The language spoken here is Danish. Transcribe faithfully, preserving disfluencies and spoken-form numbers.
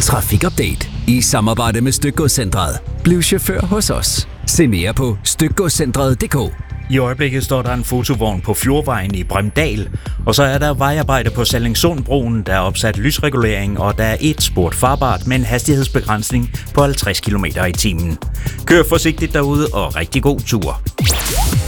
Trafikupdate i samarbejde med Stykgodscentret. Bliv chauffør hos os. Se mere på stykgodscentret punktum d k. I øjeblikket står der en fotovogn på Fjordvejen i Bremdal, og så er der vejarbejde på Sallingsundbroen, der er opsat lysregulering, og der er et spurt farbart med en hastighedsbegrænsning på halvtreds kilometer i timen. Kør forsigtigt derude og rigtig god tur.